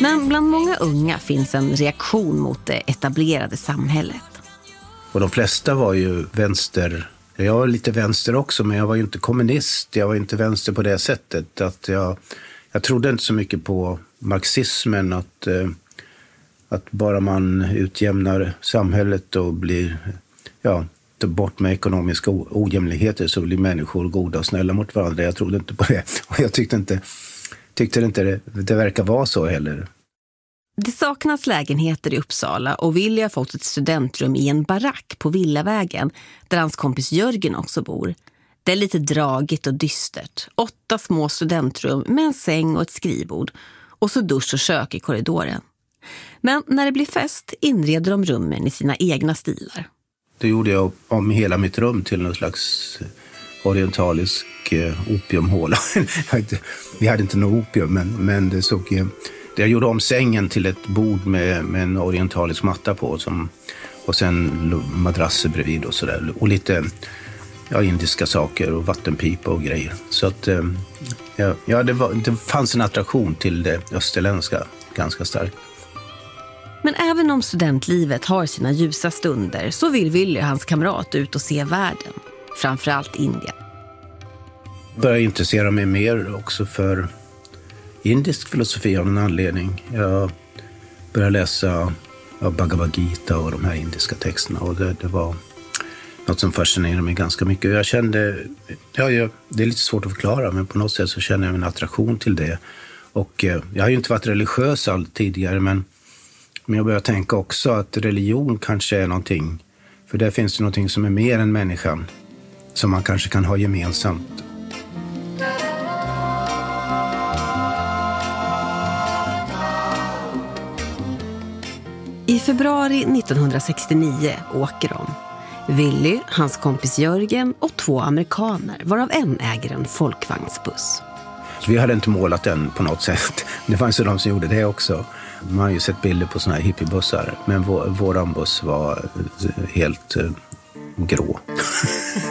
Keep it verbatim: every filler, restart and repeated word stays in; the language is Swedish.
Men bland många unga finns en reaktion mot det etablerade samhället. Och de flesta var ju vänster. Jag var lite vänster också, men jag var ju inte kommunist. Jag var inte vänster på det sättet. Att jag, jag trodde inte så mycket på marxismen. Att, att bara man utjämnar samhället och blir, ja, tar bort med ekonomiska ojämlikheter så blir människor goda och snälla mot varandra. Jag trodde inte på det. Och jag tyckte inte, tyckte inte det, det verkar vara så heller. Det saknas lägenheter i Uppsala och Willy har fått ett studentrum i en barack på Villavägen där hans kompis Jörgen också bor. Det är lite dragigt och dystert. Åtta små studentrum med en säng och ett skrivbord och så dusch och kök i korridoren. Men när det blir fest inreder de rummen i sina egna stilar. Då gjorde jag om hela mitt rum till någon slags orientalisk opiumhåla. Vi hade inte något opium, men, men det såg... Jag gjorde om sängen till ett bord med, med en orientalisk matta på som, och sen madrasser bredvid och sådär. Och lite, ja, indiska saker och vattenpipa och grejer. Så att, ja, ja det, var, det fanns en attraktion till det österländska ganska starkt. Men även om studentlivet har sina ljusa stunder så vill Willy och hans kamrat ut och se världen. Framförallt Indien. Jag började intressera mig mer också för indisk filosofi av en anledning. Jag började läsa Bhagavad Gita och de här indiska texterna och det, det var något som fascinerade mig ganska mycket. Jag kände, ja, jag, det är lite svårt att förklara, men på något sätt så kände jag en attraktion till det. Och eh, jag har ju inte varit religiös allt tidigare, men, men jag började tänka också att religion kanske är någonting, för där finns det någonting som är mer än människan, som man kanske kan ha gemensamt. I februari nittonhundrasextionio åker de. Willy, hans kompis Jörgen och två amerikaner, varav en äger en folkvagnsbuss. Vi hade inte målat den på något sätt. Det fanns ju de som gjorde det också. Man har ju sett bilder på såna här hippiebussar, men vår, våran buss var helt uh, grå.